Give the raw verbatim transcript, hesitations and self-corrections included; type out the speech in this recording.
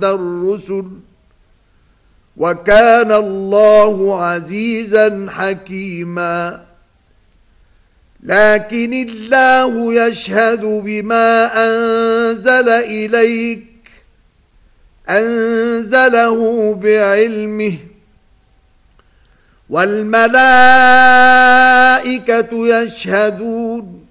بعد الرسل وكان الله عزيزا حكيما لكن الله يشهد بما أنزل إليك أنزله بعلمه والملائكة يشهدون